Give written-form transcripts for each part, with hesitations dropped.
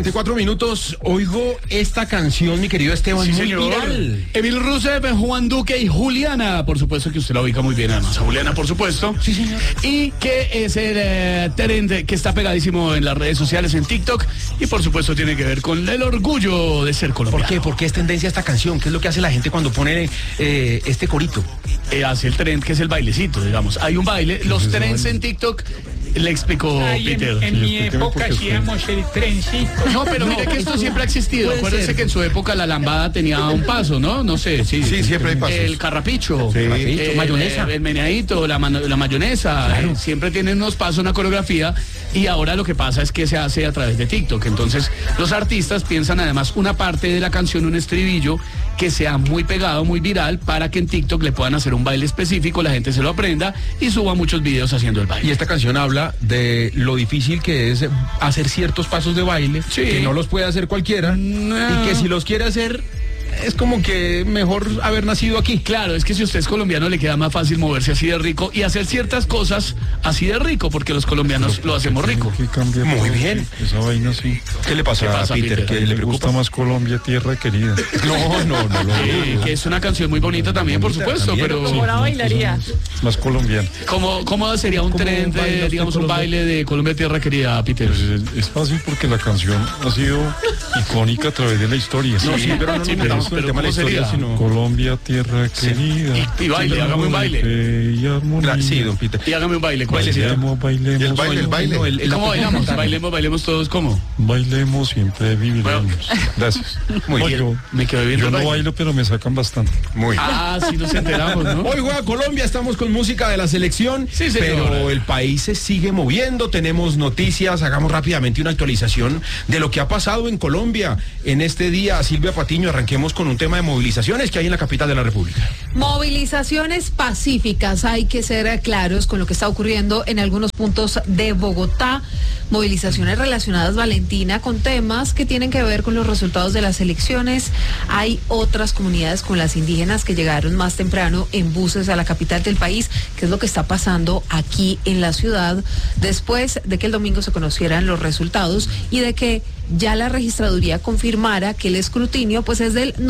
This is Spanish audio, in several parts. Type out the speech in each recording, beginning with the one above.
4 minutos, oigo esta canción, mi querido Esteban, sí, muy señor. viral. Emil Rousseff, Juan Duque y Juliana, por supuesto que usted la ubica muy bien, además a Juliana, por supuesto. Sí, señor. Y que es el trend que está pegadísimo en las redes sociales, en TikTok, y por supuesto tiene que ver con el orgullo de ser colombiano. ¿Por qué? ¿Por qué es tendencia esta canción? ¿Qué es lo que hace la gente cuando pone este corito? Hace el trend que es el bailecito, digamos. Hay un baile, los trends en TikTok. Le explicó Peter. En mi época hacíamos el trencito. No, pero mire que esto siempre ha existido. Acuérdese que en su época la lambada tenía un paso, ¿no? No sé. Sí, siempre hay pasos. El carrapicho. Sí. Mayonesa. El meneadito, la mayonesa. Claro. Siempre tienen unos pasos, una coreografía. Y ahora lo que pasa es que se hace a través de TikTok. Entonces, los artistas piensan además una parte de la canción, un estribillo, que sea muy pegado, muy viral, para que en TikTok le puedan hacer un baile específico, la gente se lo aprenda y suba muchos videos haciendo el baile. Y esta canción habla de lo difícil que es hacer ciertos pasos de baile, Sí. que no los puede hacer cualquiera, y que si los quiere hacer, es como que mejor haber nacido aquí. Claro, es que si usted es colombiano le queda más fácil moverse así de rico y hacer ciertas cosas así de rico, porque los colombianos lo hacemos rico. Que cambia Muy todo, bien. Esa vaina sí. ¿Qué le pasa, ¿Qué pasa, a Peter? Peter? ¿Que le Me gusta preocupa? más Colombia, tierra querida. No. Que es una canción muy bonita también, por supuesto, también. pero Como la bailaría. Más colombiana. ¿cómo sería un tren de, digamos, un baile de Colombia Tierra Querida, Peter? Pues es fácil porque la canción ha sido icónica a través de la historia. No, sí, pero no nos metamos con el tema de la historia, sino... Colombia, tierra querida. Y baile, hágame un baile. Fe y armonía. Sí, don Peter. Y hágame un baile, ¿cuál sería? Bailemos. El baile. ¿Cómo bailamos? Bailemos todos, ¿cómo? Bailemos, siempre viviremos. Bueno. Gracias. Muy No, bien. Me quedé bien. Yo el no baile. bailo, pero me sacan bastante. Muy bien. Sí nos enteramos, ¿no? Hoy juega Colombia, estamos con música de la selección, Sí, señor. pero el país se sigue moviendo, tenemos noticias, hagamos rápidamente una actualización de lo que ha pasado en Colombia en este día. Silvia Patiño, arranquemos con un tema de movilizaciones que hay en la capital de la República. Movilizaciones pacíficas, hay que ser claros con lo que está ocurriendo en algunos puntos de Bogotá. Movilizaciones relacionadas, Valentina, con temas que tienen que ver con los resultados de las elecciones. Hay otras comunidades con las indígenas que llegaron más temprano en buses a la capital del país, que es lo que está pasando aquí en la ciudad, después de que el domingo se conocieran los resultados y de que ya la registraduría confirmara que el escrutinio pues es del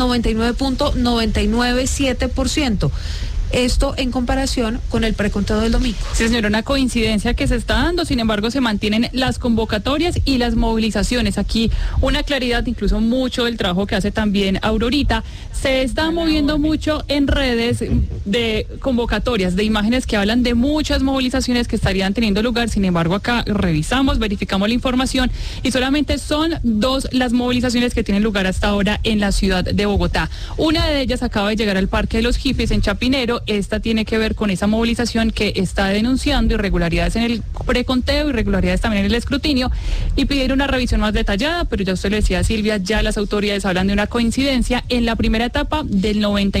99.997%. Esto en comparación con el preconteo del domingo. Sí, señora, una coincidencia que se está dando, sin embargo se mantienen las convocatorias y las movilizaciones. Aquí una claridad, incluso mucho del trabajo que hace también Aurorita, se está moviendo mucho en redes de convocatorias, de imágenes que hablan de muchas movilizaciones que estarían teniendo lugar. Sin embargo, acá revisamos, verificamos la información y solamente son 2 las movilizaciones que tienen lugar hasta ahora en la ciudad de Bogotá. Una de ellas acaba de llegar al Parque de los Jifes en Chapinero. Esta tiene que ver con esa movilización que está denunciando irregularidades en el preconteo, irregularidades también en el escrutinio, y pidieron una revisión más detallada, pero ya usted lo decía, Silvia, ya las autoridades hablan de una coincidencia en la primera etapa del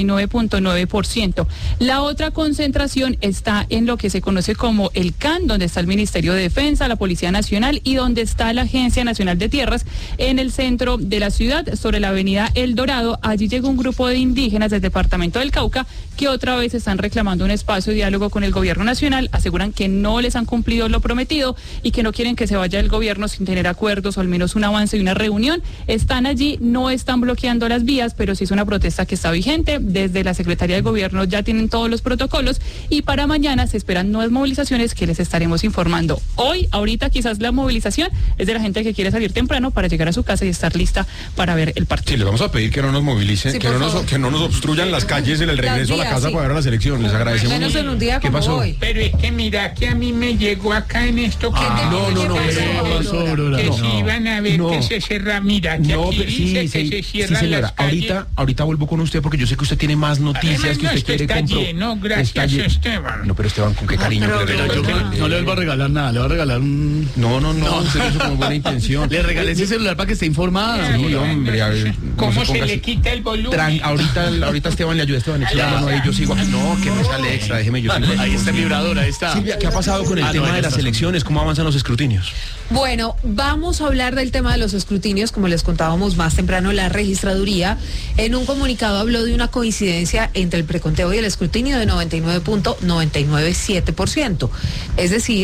99.9%. La otra concentración está en lo que se conoce como el CAN, donde está el Ministerio de Defensa, la Policía Nacional y donde está la Agencia Nacional de Tierras, en el centro de la ciudad, sobre la avenida El Dorado. Allí llegó un grupo de indígenas del departamento del Cauca que otra vez están reclamando un espacio de diálogo con el gobierno nacional. Aseguran que no les han cumplido lo prometido y que no quieren que se vaya el gobierno sin tener acuerdos o al menos un avance de una reunión. Están allí, no están bloqueando las vías, pero sí es una protesta que está vigente. Desde la Secretaría de Gobierno ya tienen todos los protocolos y para mañana se esperan nuevas movilizaciones que les estaremos informando. Hoy, ahorita quizás la movilización es de la gente que quiere salir temprano para llegar a su casa y estar lista para ver el partido. Sí, les vamos a pedir que no nos movilicen, Sí, que por no favor. nos obstruyan las calles en el regreso a la vías, casa sí. para ver a la selección. Les agradecemos. Menos en un día ¿Qué como pasó? hoy. Pero es que mira que a mí me llegó acá en esto que No, ¿Qué pero- pasó, Aurora? que no. si iban a ver No. que se cierra, mira, que No, aquí pero dice que se sí, cierran señora. las calles. Ahorita vuelvo con usted porque yo sé que usted tiene más noticias Además, que no, usted esto quiere está comprobar. lleno, gracias, Esteban. No, pero Esteban, con qué cariño pero- que le Pero yo regalo. no le vuelvo a regalar nada, le voy a regalar un... No, usted lo hizo con buena intención. Le regalé ese celular para que esté informada. Sí, hombre, a ver, no ¿Cómo se ponga le así. quita el volumen? Ahorita Esteban le ayuda, Esteban, eche la mano ahí, yo sigo. No, que me sale extra, déjeme yo sigo. Ahí está el vibrador, ahí está. Silvia, ¿qué ha pasado con el No, tema ahí de las está. elecciones? ¿Cómo avanzan los escrutinios? Bueno, vamos a hablar del tema de los escrutinios, como les contábamos más temprano, la registraduría en un comunicado habló de una coincidencia entre el preconteo y el escrutinio de 99.997%. Es decir,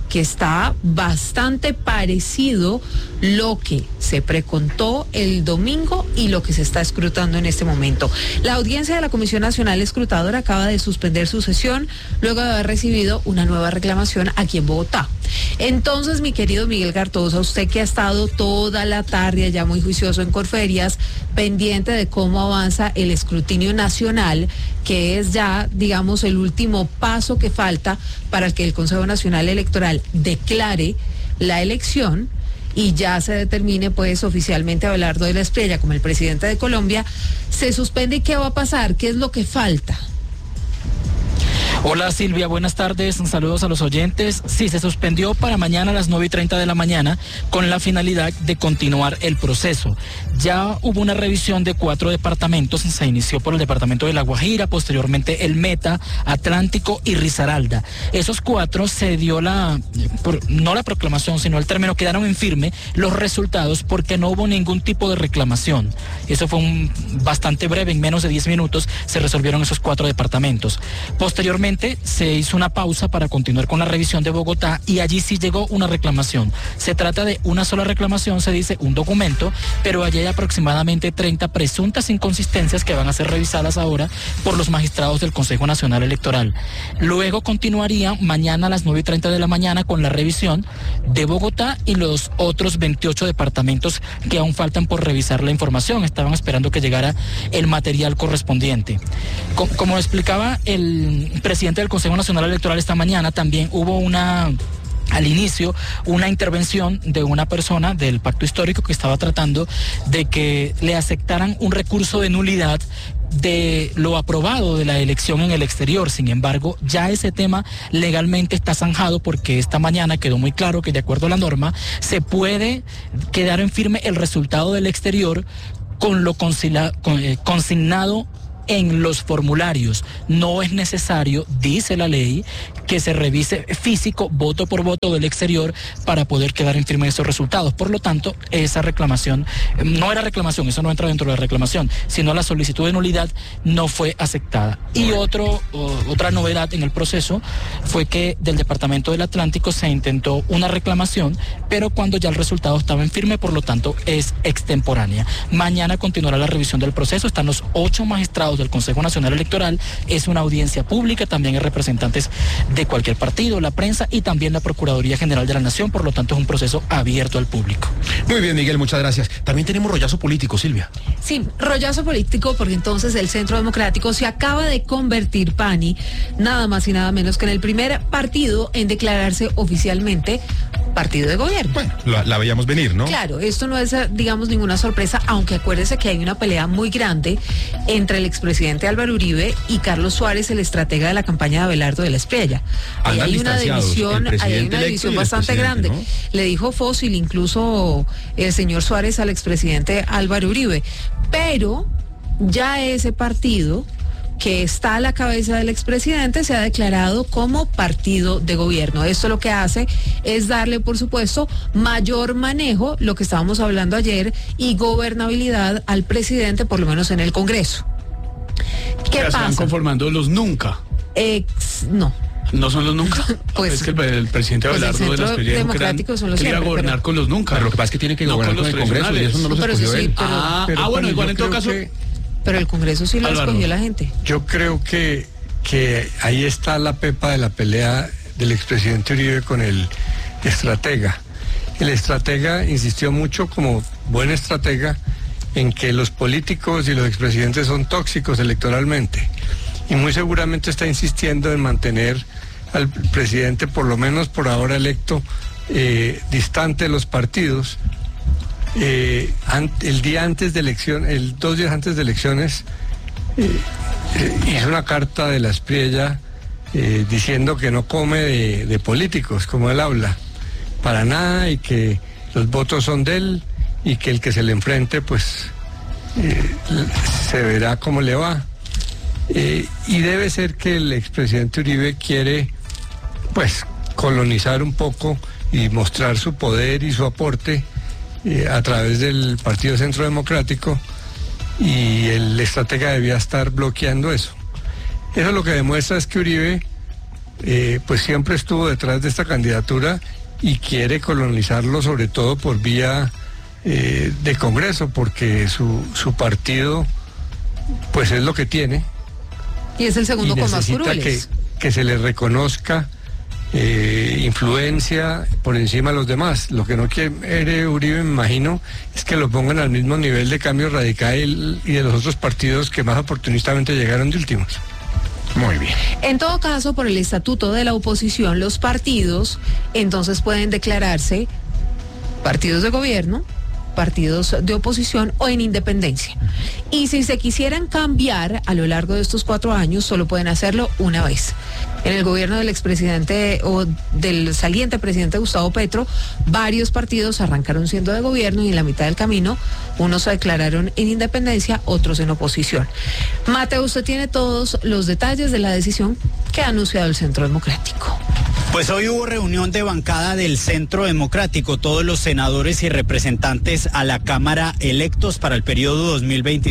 que está bastante parecido lo que se precontó el domingo y lo que se está escrutando en este momento. La audiencia de la Comisión Nacional Escrutadora acaba de suspender su sesión luego de haber recibido una nueva reclamación aquí en Bogotá. Entonces, mi querido Miguel Cartosa, usted que ha estado toda la tarde ya muy juicioso en Corferias, pendiente de cómo avanza el escrutinio nacional, que es ya, digamos, el último paso que falta para que el Consejo Nacional Electoral declare la elección y ya se determine pues oficialmente a Abelardo de la Espriella como el presidente de Colombia, se suspende. ¿Y qué va a pasar? ¿Qué es lo que falta? Hola Silvia, buenas tardes, saludos a los oyentes. Sí, se suspendió para mañana a las 9:30 de la mañana con la finalidad de continuar el proceso. Ya hubo una revisión de 4 departamentos, se inició por el departamento de La Guajira, posteriormente el Meta, Atlántico y Risaralda. Esos 4 se dio no la proclamación, sino el término, quedaron en firme los resultados porque no hubo ningún tipo de reclamación. Eso fue bastante breve, en menos de 10 minutos se resolvieron esos 4 departamentos. Posteriormente se hizo una pausa para continuar con la revisión de Bogotá y allí sí llegó una reclamación. Se trata de una sola reclamación, se dice un documento, pero allí hay aproximadamente 30 presuntas inconsistencias que van a ser revisadas ahora por los magistrados del Consejo Nacional Electoral. Luego continuaría mañana a las 9:30 de la mañana con la revisión de Bogotá y los otros 28 departamentos que aún faltan por revisar la información. Estaban esperando que llegara el material correspondiente. Como explicaba el presidente del Consejo Nacional Electoral esta mañana, también hubo al inicio una intervención de una persona del pacto histórico que estaba tratando de que le aceptaran un recurso de nulidad de lo aprobado de la elección en el exterior. Sin embargo, ya ese tema legalmente está zanjado porque esta mañana quedó muy claro que de acuerdo a la norma se puede quedar en firme el resultado del exterior con lo consignado en los formularios. No es necesario, dice la ley, que se revise físico, voto por voto del exterior para poder quedar en firme esos resultados. Por lo tanto, esa reclamación, no era reclamación, eso no entra dentro de la reclamación, sino la solicitud de nulidad no fue aceptada. Y otra novedad en el proceso fue que del Departamento del Atlántico se intentó una reclamación, pero cuando ya el resultado estaba en firme, por lo tanto, es extemporánea. Mañana continuará la revisión del proceso, están los 8 magistrados del Consejo Nacional Electoral, es una audiencia pública, también hay representantes de cualquier partido, la prensa y también la Procuraduría General de la Nación, por lo tanto es un proceso abierto al público. Muy bien, Miguel, muchas gracias. También tenemos rollazo político, Silvia. Sí, rollazo político, porque entonces el Centro Democrático se acaba de convertir, Pani, nada más y nada menos que en el primer partido en declararse oficialmente partido de gobierno. Bueno, la veíamos venir, ¿no? Claro, esto no es, digamos, ninguna sorpresa, aunque acuérdese que hay una pelea muy grande entre el expresidente Álvaro Uribe y Carlos Suárez, el estratega de la campaña de Abelardo de la Espriella. Ahí hay una división bastante grande. ¿No? Le dijo fósil incluso el señor Suárez al expresidente Álvaro Uribe. Pero ya ese partido que está a la cabeza del expresidente se ha declarado como partido de gobierno. Esto lo que hace es darle, por supuesto, mayor manejo, lo que estábamos hablando ayer, y gobernabilidad al presidente, por lo menos en el Congreso. ¿Qué pasa? Están conformando los nunca. No. ¿No son los nunca? Pues, es que el presidente Abelardo de la Espriella Democráticos son los quería gobernar con los nunca. Pero lo que pasa es que tiene que gobernar con el Congreso y eso no los escogió él. Bueno, igual en todo caso... Pero el Congreso sí lo escogió la gente. Yo creo que ahí está la pepa de la pelea del expresidente Uribe con el estratega. El estratega insistió mucho, como buen estratega, en que los políticos y los expresidentes son tóxicos electoralmente. Y muy seguramente está insistiendo en mantener al presidente, por lo menos por ahora electo, distante de los partidos. El día antes de elección, 2 días antes de elecciones, hizo una carta de la Espriella diciendo que no come de políticos, como él habla, para nada, y que los votos son de él y que el que se le enfrente pues se verá cómo le va. Y debe ser que el expresidente Uribe quiere pues colonizar un poco y mostrar su poder y su aporte a través del Partido Centro Democrático, y el estratega debía estar bloqueando eso. Eso lo que demuestra es que Uribe pues siempre estuvo detrás de esta candidatura y quiere colonizarlo sobre todo por vía de Congreso, porque su partido pues es lo que tiene. Y es el segundo y con más necesita curules. que se le reconozca influencia por encima de los demás. Lo que no quiere Uribe, me imagino, es que lo pongan al mismo nivel de Cambio Radical y de los otros partidos que más oportunistamente llegaron de últimos. Muy bien. En todo caso, por el estatuto de la oposición, los partidos entonces pueden declararse partidos de gobierno, partidos de oposición o en independencia. Y si se quisieran cambiar a lo largo de estos 4 años, solo pueden hacerlo una vez. En el gobierno del expresidente o del saliente presidente Gustavo Petro, varios partidos arrancaron siendo de gobierno y en la mitad del camino unos se declararon en independencia, otros en oposición. Mateo, usted tiene todos los detalles de la decisión que ha anunciado el Centro Democrático. Pues hoy hubo reunión de bancada del Centro Democrático, todos los senadores y representantes a la Cámara electos para el periodo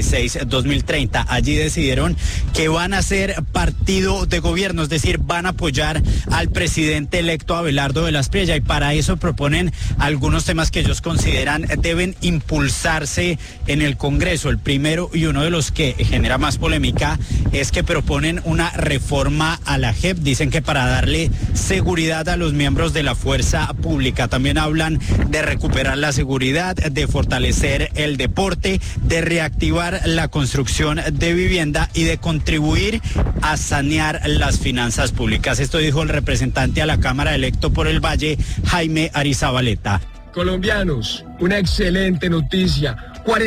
2026-2030. Allí decidieron que van a ser partido de gobierno, es decir, van a apoyar al presidente electo Abelardo de la Espriella, y para eso proponen algunos temas que ellos consideran deben impulsarse en el Congreso. El primero y uno de los que genera más polémica es que proponen una reforma a la JEP. Dicen que para darle seguridad a los miembros de la fuerza pública. También hablan de recuperar la seguridad, de fortalecer el deporte, de reactivar la construcción de vivienda y de contribuir a sanear las finanzas públicas. Esto dijo el representante a la Cámara electo por el Valle, Jaime Arizabaleta. Colombianos, una excelente noticia.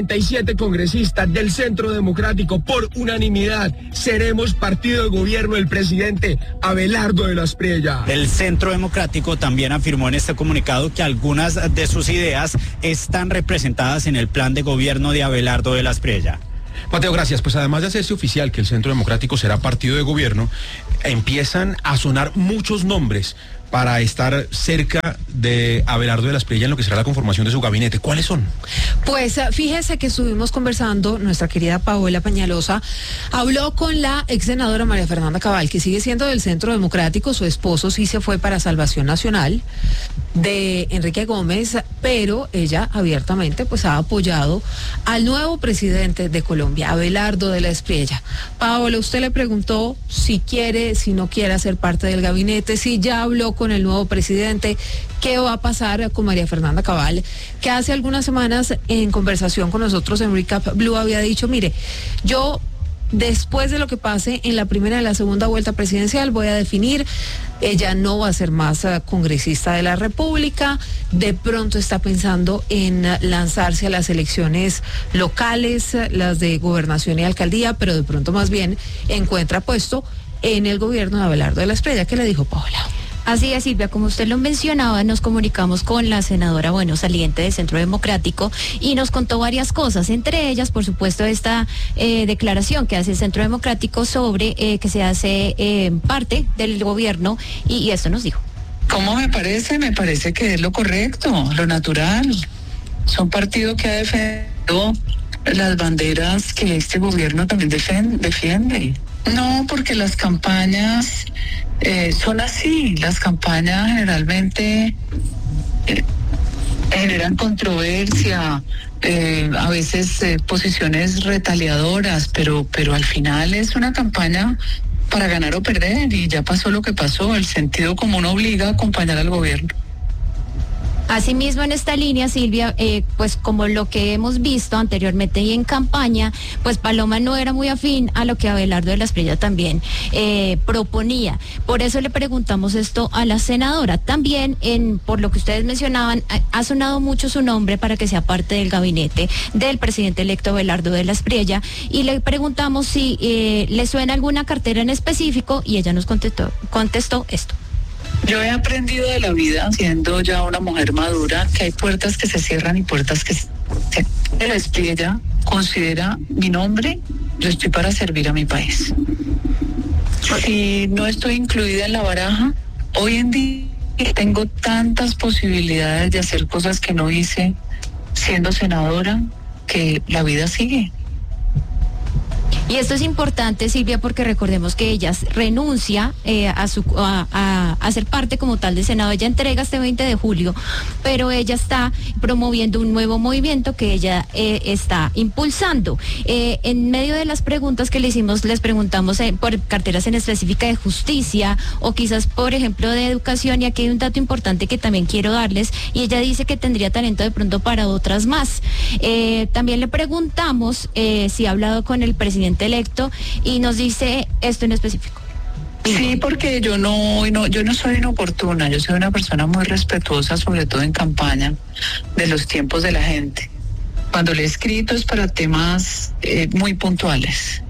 47 congresistas del Centro Democrático por unanimidad seremos partido de gobierno del presidente Abelardo de la Espriella. El Centro Democrático también afirmó en este comunicado que algunas de sus ideas están representadas en el plan de gobierno de Abelardo de la Espriella. Mateo, gracias. Pues además de hacerse oficial que el Centro Democrático será partido de gobierno, empiezan a sonar muchos nombres para estar cerca de Abelardo de la Espriella en lo que será la conformación de su gabinete. ¿Cuáles son? Pues fíjese que estuvimos conversando, nuestra querida Paola Peñalosa habló con la ex senadora María Fernanda Cabal, que sigue siendo del Centro Democrático. Su esposo sí se fue para Salvación Nacional de Enrique Gómez, pero ella abiertamente pues ha apoyado al nuevo presidente de Colombia, Abelardo de la Espriella. Paola, usted le preguntó si quiere, si no quiere hacer parte del gabinete, si ya habló con el nuevo presidente, qué va a pasar con María Fernanda Cabal, que hace algunas semanas en conversación con nosotros en Recap Blue había dicho, mire, yo después de lo que pase en la primera y la segunda vuelta presidencial voy a definir, ella no va a ser más congresista de la República, de pronto está pensando en lanzarse a las elecciones locales, las de gobernación y alcaldía, pero de pronto más bien encuentra puesto en el gobierno de Abelardo de la Espriella. ¿Qué le dijo Paola? Así es, Silvia, como usted lo mencionaba, nos comunicamos con la senadora, saliente del Centro Democrático, y nos contó varias cosas, entre ellas, por supuesto, esta declaración que hace el Centro Democrático sobre que se hace parte del gobierno, y esto nos dijo. ¿Cómo me parece? Me parece que es lo correcto, lo natural. Son partido que ha defendido las banderas que este gobierno también defiende. No, porque las campañas son así. Las campañas generalmente generan controversia, a veces posiciones retaliadoras, pero al final es una campaña para ganar o perder, y ya pasó lo que pasó. El sentido común obliga a acompañar al gobierno. Asimismo, en esta línea, Silvia, pues como lo que hemos visto anteriormente y en campaña, pues Paloma no era muy afín a lo que Abelardo de la Espriella también proponía. Por eso le preguntamos esto a la senadora. También, por lo que ustedes mencionaban, ha sonado mucho su nombre para que sea parte del gabinete del presidente electo Abelardo de la Espriella, y le preguntamos si le suena alguna cartera en específico, y ella nos contestó esto. Yo he aprendido de la vida, siendo ya una mujer madura, que hay puertas que se cierran y puertas que se abren. La Espriella considera mi nombre, yo estoy para servir a mi país. Si no estoy incluida en la baraja, hoy en día tengo tantas posibilidades de hacer cosas que no hice siendo senadora, que la vida sigue. Y esto es importante, Silvia, porque recordemos que ella renuncia a ser parte como tal del Senado. Ella entrega este 20 de julio, pero ella está promoviendo un nuevo movimiento que ella está impulsando. En medio de las preguntas que le hicimos, les preguntamos por carteras en específica de justicia o quizás, por ejemplo, de educación, y aquí hay un dato importante que también quiero darles, y ella dice que tendría talento de pronto para otras más. También le preguntamos si ha hablado con el presidente electo y nos dice esto en específico. Sí, porque yo no soy inoportuna, yo soy una persona muy respetuosa, sobre todo en campaña, de los tiempos de la gente. Cuando le he escrito es para temas muy puntuales.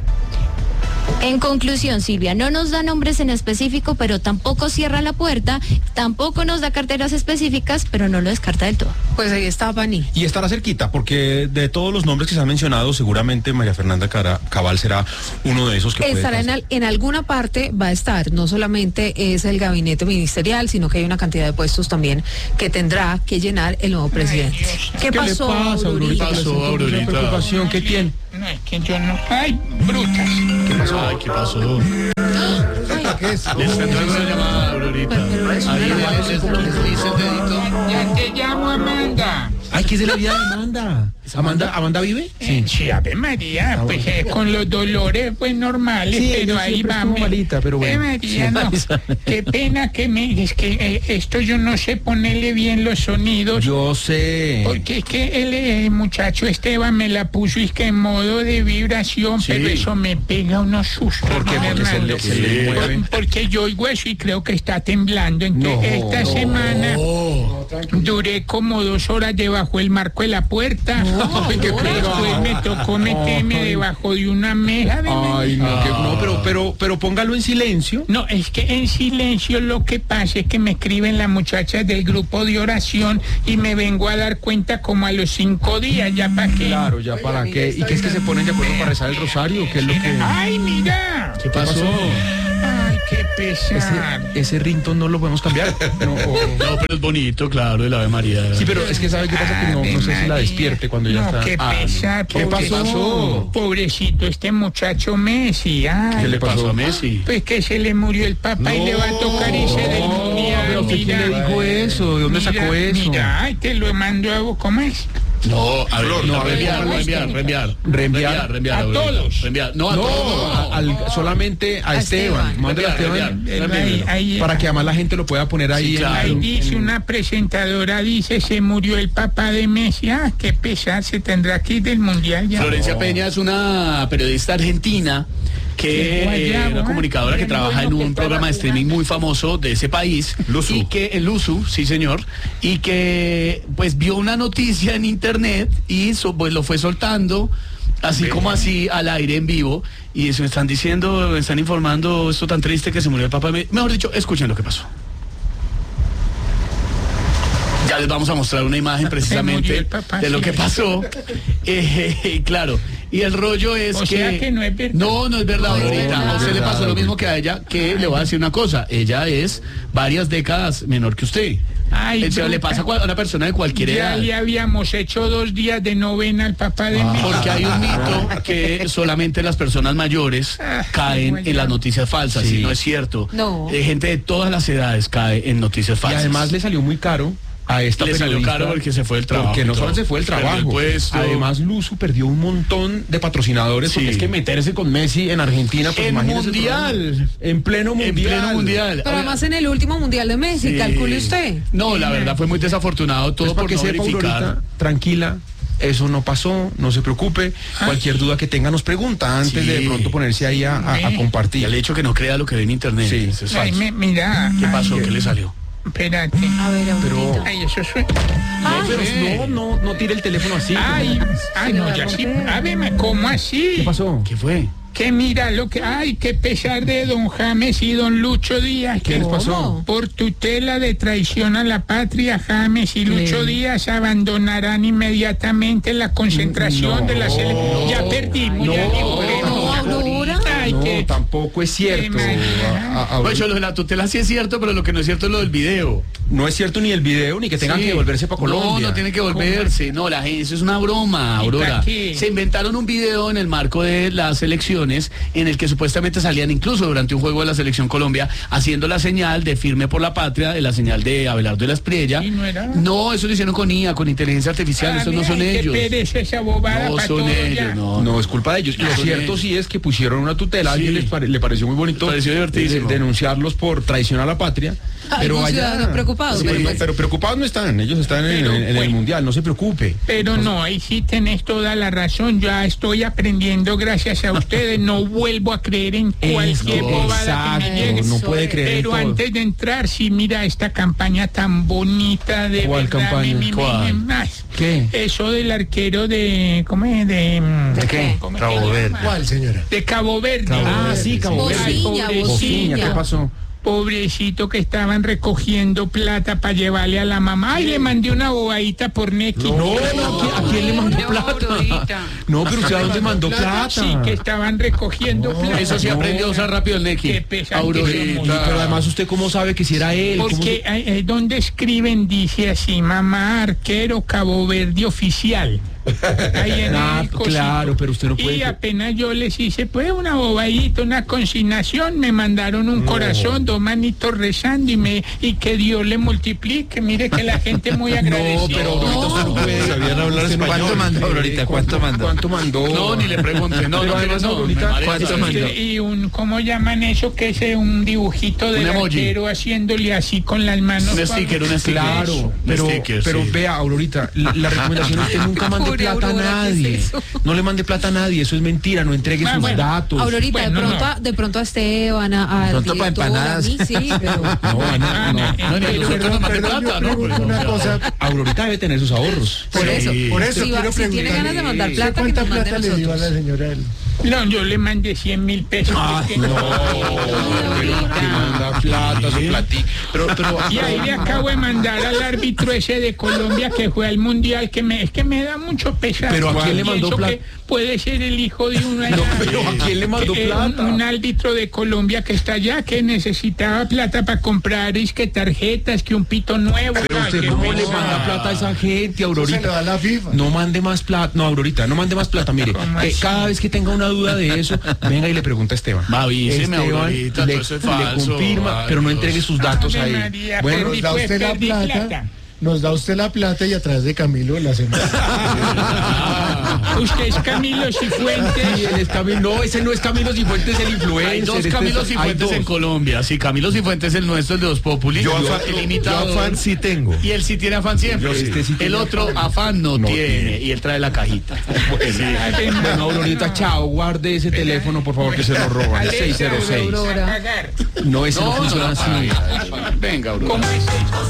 En conclusión, Silvia, no nos da nombres en específico, pero tampoco cierra la puerta, tampoco nos da carteras específicas, pero no lo descarta del todo. Pues ahí está Pani. Y estará cerquita, porque de todos los nombres que se han mencionado, seguramente María Fernanda Cabal será uno de esos que estará en alguna parte, va a estar. No solamente es el gabinete ministerial, sino que hay una cantidad de puestos también que tendrá que llenar el nuevo presidente. ¿Qué pasó, Aurorita? ¿Qué pasó, Aurorita? ¿Qué preocupación? ¿Qué tiene? No, es que yo no... ¡Ay, brutas! ¿Qué pasó? Ay, ¿qué pasó? ¿Qué es? Les entró una llamada, Aurorita. Ahí les dice el dedito. Ya te llamo, Amanda. Ay, ¿qué es de la vida de Amanda? ¿Amanda vive? Sí, Ave María, pues con los dolores pues normales, sí, pero ahí vamos. Pero bueno. María, no. Qué pena es que esto yo no sé ponerle bien los sonidos. Yo sé. Porque es que el muchacho Esteban me la puso y es que en modo de vibración, sí. Pero eso me pega unos sustos. ¿Por qué? Porque se le mueve. Porque yo oigo eso y creo que está temblando. Entonces esta semana duré como 2 horas debajo del marco de la puerta. Después me tocó meterme debajo de una mesa. Pero póngalo en silencio. No, es que en silencio lo que pasa es que me escriben las muchachas del grupo de oración y me vengo a dar cuenta como a los 5 días, ¿ya para qué? Claro, ¿ya para qué? ¿Y qué es que se ponen de acuerdo para rezar el rosario? ¿Qué es lo que...? ¡Ay, mira! ¿Qué pasó? Ay, qué pesar. Ese ringtone no lo podemos cambiar. No, pero es bonito, claro, el Ave María. Sí, pero es que ¿sabe qué pasa? Que no sé si la despierte cuando ya está. Qué pesar. ¿Qué pasó? Pobrecito, este muchacho Messi. Ay, ¿qué le pasó a Messi? Pues que se le murió el papá y le va a tocar irse del mundial. Pero ¿quién le dijo eso? ¿De dónde sacó eso? Mira, ay, te lo mando a vos, ¿cómo es? No, a ver, reenviar. A todos. No, a todos. Solamente a Esteban. Mándale a Esteban. Para que además la gente lo pueda poner ahí. Sí, claro. Ahí dice una presentadora, dice, se murió el papá de Messi. Ah, qué pesar, se tendrá que ir del mundial ya. Florencia Peña es una periodista argentina que una comunicadora que trabaja en un programa de streaming muy famoso de ese país, Luzu. Y que el Luzu, sí señor, y que pues vio una noticia en internet y pues lo fue soltando así como así al aire en vivo, y eso están informando esto tan triste que se murió el papá. Mejor dicho, escuchen lo que pasó. Ya les vamos a mostrar una imagen precisamente de lo que pasó. Claro. Y el rollo es que no es verdad. No es verdad, Aurorita. A usted le pasó lo mismo que a ella, que le voy a decir una cosa. Ella es varias décadas menor que usted. Ay, le pasa a una persona de cualquier edad. Ya le habíamos hecho 2 días de novena al papá de Messi. Porque hay un mito que solamente las personas mayores caen en las noticias falsas, y no es cierto. No. Gente de todas las edades cae en noticias falsas. Y además le salió muy caro a esta periodista. Le salió caro porque se fue el trabajo. Porque no solo se fue el trabajo. Además, Luzu perdió un montón de patrocinadores. Porque es que meterse con Messi en Argentina, pues imagínese. En pleno mundial. Pero además en el último mundial de Messi, calcule usted. No, la verdad fue muy desafortunado todo por no verificar. Aurorita, tranquila. Eso no pasó, no se preocupe. Cualquier duda que tenga nos pregunta antes de pronto ponerse ahí a compartir. Ya le he dicho que no crea lo que ve en internet. Sí. Eso es falso. Mira. ¿Qué pasó? ¿Qué le salió? Espérate. A ver, pero... Ay, eso suena. No tire el teléfono así. Ay, no, ya sí. A ver, ¿cómo así? ¿Qué pasó? ¿Qué fue? Que mira lo que... Ay, qué pesar de don James y don Lucho Díaz. ¿Qué les pasó? Por tutela de traición a la patria, James y Lucho Díaz abandonarán inmediatamente la concentración de la selección. Ya perdimos, ya digo. Aurora. Ay, no, que... tampoco es cierto. Pues lo de la tutela sí es cierto, pero lo que no es cierto es lo del video. No es cierto ni el video, ni que tengan que volverse para Colombia. No tiene que volverse. No, la gente, eso es una broma, Aurora. Se inventaron un video en el marco de las elecciones en el que supuestamente salían incluso durante un juego de la Selección Colombia haciendo la señal de firme por la patria, de la señal de Abelardo de la Espriella. No, eso lo hicieron con IA, con inteligencia artificial. Eso no son ellos. Esa bobada no son ellos, no es culpa de ellos. Lo cierto sí es que pusieron una tutela, a alguien le pareció muy bonito. Pareció divertísimo. Denunciarlos por traición a la patria. Pero allá preocupados. Sí, pero preocupados no están, ellos están en el Mundial, no se preocupe. Pero no, ahí sí tenés toda la razón, ya estoy aprendiendo gracias a ustedes, no vuelvo a creer en cualquier bobada que me llegue. No puede creer. Pero antes de entrar, sí, mira esta campaña tan bonita de ¿Cuál verdad, campaña? ¿Cuál? ¿Qué? Eso del arquero de... ¿Cómo es? ¿De qué? Cabo Verde. ¿Cuál, señora? De Cabo Verde. Sí, Cabo Verde. Bociña. ¿Qué pasó? Pobrecito que estaban recogiendo plata para llevarle a la mamá. Ay, le mandé una bobadita por Neki. ¿A quién le mandó plata? No, pero usted ¿a dónde mandó plata? Sí, que estaban recogiendo plata. Eso sí aprendió a usar rápido el Neki. Qué pesado. Aurorita. Pero además usted cómo sabe que si era él. Porque donde escriben dice así, mamá arquero Cabo Verde oficial. Ahí en el cosito. Claro, pero usted no puede. Y apenas yo les hice pues una bobadita, una consignación, me mandaron un corazón, dos manitos rezando y que Dios le multiplique. Mire que la gente muy agradecida. Pero ahorita usted no puede. Sabían hablar español. ¿Cuánto mandó ahorita? ¿Cuánto mandó? No, ni le pregunté. No, ¿cuánto mandó? Y ¿cómo llaman eso? Que es un dibujito del arquero haciéndole así con las manos. Un sticker. Claro, pero vea, Aurorita, la recomendación es que nunca mande plata a nadie. No le mande plata a nadie, eso es mentira, no entregue sus datos. Aurorita, de pronto a Esteban, a pronto para empanadas. A mí, sí, pero... Una cosa, Aurorita debe tener sus ahorros. Por eso si tiene ganas de mandar plata, ¿cuánta plata le dio a la señora? No, yo le mandé 100.000 pesos. Manda plata, su platí. Pero y ahí le acabo de mandar al árbitro ese de Colombia que fue al Mundial, es que me da mucho pesar. Pero ¿a quién le mandó plata? Puede ser el hijo de uno allá. Pero ¿a quién le mandó plata? Un árbitro de Colombia que está allá, que necesitaba plata para comprar que tarjetas, que un pito nuevo. Pero usted ¿cómo le manda plata a esa gente, Aurorita? Se le da la FIFA. No mande más plata. No, Aurorita, no mande más plata. Mire, cada vez que tenga una duda de eso, venga y le pregunta a Esteban. Avíseme, Aurorita, le confirma, pero no entregue sus datos ahí. Bueno, nos da usted la plata. Nos da usted la plata y a través de Camilo la hacemos. Usted es Camilo Cifuentes. Sí, él es Camilo. No, ese no es Camilo Cifuentes, es el influencer. Hay dos Camilo Cifuentes en Colombia. Sí, Camilo Cifuentes es el nuestro, el de los Populi. Yo afán sí tengo. Y él sí tiene afán siempre. El otro afán no tiene. Y él trae la cajita. Bueno, Aurorita, chao. Guarde ese teléfono, por favor, que se lo roban. 606. No, ese no funciona así. Venga, Aurora.